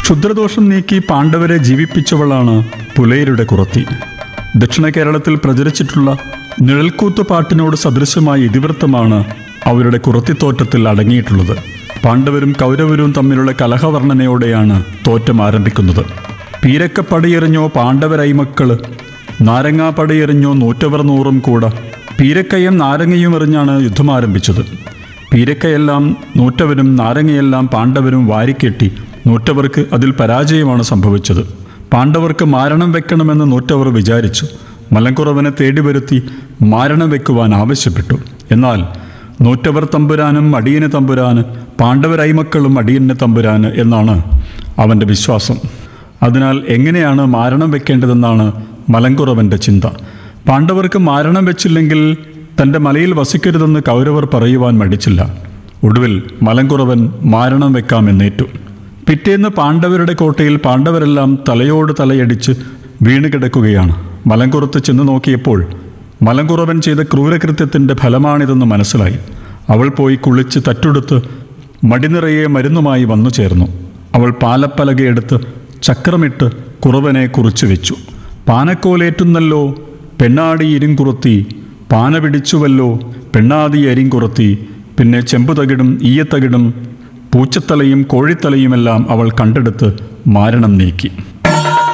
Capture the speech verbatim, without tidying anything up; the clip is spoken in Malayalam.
ക്ഷുദ്രദോഷം നീക്കി പാണ്ഡവരെ ജീവിപ്പിച്ചവളാണ് പുലയരുടെ കുറത്തി. ദക്ഷിണ കേരളത്തിൽ പ്രചരിച്ചിട്ടുള്ള നിഴൽക്കൂത്ത് പാട്ടിനോട് സദൃശമായ ഇതിവൃത്തമാണ് അവരുടെ കുറത്തിത്തോറ്റത്തിൽ അടങ്ങിയിട്ടുള്ളത്. പാണ്ഡവരും കൗരവരും തമ്മിലുള്ള കലഹവർണ്ണനയോടെയാണ് തോറ്റം ആരംഭിക്കുന്നത്. പീരക്കപ്പടിയെറിഞ്ഞോ പാണ്ഡവരൈമക്കള്, നാരങ്ങാ പടിയെറിഞ്ഞോ നൂറ്റവർ നൂറും കൂടെ. പീരക്കയും നാരങ്ങയും എറിഞ്ഞാണ് യുദ്ധം ആരംഭിച്ചത്. പീരക്കയെല്ലാം നൂറ്റവരും നാരങ്ങയെല്ലാം പാണ്ഡവരും വാരിക്കെട്ടി. നൂറ്റവർക്ക് അതിൽ പരാജയമാണ് സംഭവിച്ചത്. പാണ്ഡവർക്ക് മാരണം വെക്കണമെന്ന് നൂറ്റവർ വിചാരിച്ചു. മലങ്കുറവനെ തേടി വരുത്തി മാരണം വെക്കുവാൻ ആവശ്യപ്പെട്ടു. എന്നാൽ നൂറ്റവർ തമ്പുരാനും അടിയന് തമ്പുരാന്, പാണ്ഡവരൈമക്കളും അടിയന് തമ്പുരാന് എന്നാണ് അവൻ്റെ വിശ്വാസം. അതിനാൽ എങ്ങനെയാണ് മാരണം വെക്കേണ്ടതെന്നാണ് മലങ്കുറവൻ്റെ ചിന്ത. പാണ്ഡവർക്ക് മാരണം വെച്ചില്ലെങ്കിൽ തൻ്റെ മലയിൽ വസിക്കരുതെന്ന് കൗരവർ പറയുവാൻ മടിച്ചില്ല. ഒടുവിൽ മലങ്കുറവൻ മാരണം വെക്കാമെന്നേറ്റു. പിറ്റേന്ന് പാണ്ഡവരുടെ കോട്ടയിൽ പാണ്ഡവരെല്ലാം തലയോട് തലയടിച്ച് വീണ് കിടക്കുകയാണ്. മലങ്കുറത്ത് ചെന്ന് നോക്കിയപ്പോൾ മലങ്കുറവൻ ചെയ്ത ക്രൂരകൃത്യത്തിൻ്റെ ഫലമാണിതെന്ന് മനസ്സിലായി. അവൾ പോയി കുളിച്ച് തറ്റുടുത്ത് മടിനിറയെ മരുന്നുമായി വന്നു ചേർന്നു. അവൾ പാലപ്പലകയെടുത്ത് ചക്രമിട്ട് കുറവനെ കുറിച്ചു വെച്ചു. പാനക്കോലേറ്റുന്നല്ലോ പെണ്ണാടി ഇരിങ്കുറത്തി, പാന പിടിച്ചുവല്ലോ പെണ്ണാതി അരിങ്കുറത്തി. പിന്നെ ചെമ്പുതകിടും ഈയത്തകിടും പൂച്ചത്തലയും കോഴിത്തലയുമെല്ലാം അവൾ കണ്ടെടുത്ത് മാരണം നീക്കി.